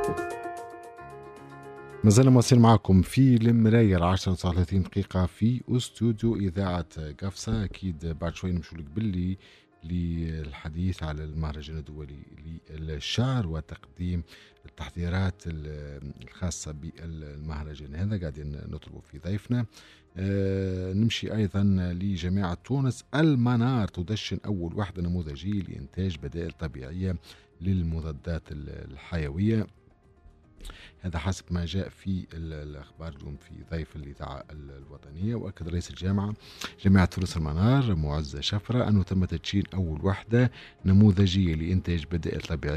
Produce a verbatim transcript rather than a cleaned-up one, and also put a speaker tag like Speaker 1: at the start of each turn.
Speaker 1: ما زلنا مواصلين معكم في المراية العاشرة وتسعة وثلاثين دقيقة في استوديو إذاعة قفصة. أكيد بعد شوي نمشوا لك باللي للحديث على المهرجان الدولي للشعر وتقديم التحضيرات الخاصة بالمهرجان هذا. قاعدين نطلبوا في ضيفنا. آه نمشي أيضا لجامعة تونس. المنار تدشن أول وحدة نموذجية لإنتاج بدائل طبيعية للمضادات الحيوية. هذا حسب ما جاء في الأخبار اليوم في ضيف الإذاعة الوطنية. وأكد رئيس الجامعة جامعة تونس المنار معز شفرة أنه تم تدشين أول وحدة نموذجية لإنتاج بدائل طبيعية